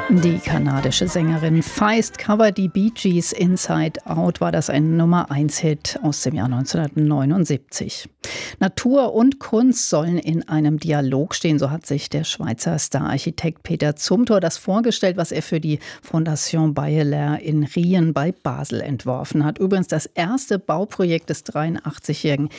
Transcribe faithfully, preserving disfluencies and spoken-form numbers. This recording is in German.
Die kanadische Sängerin Feist covert die Bee Gees. Inside Out war das ein Nummer eins Hit aus dem Jahr neunzehnhundertneunundsiebzig. Natur und Kunst sollen in einem Dialog stehen, so hat sich der Schweizer Stararchitekt Peter Zumthor das vorgestellt, was er für die Fondation Bayeler in Rien bei Basel entworfen hat. Übrigens das erste Bauprojekt des dreiundachtzigjährigen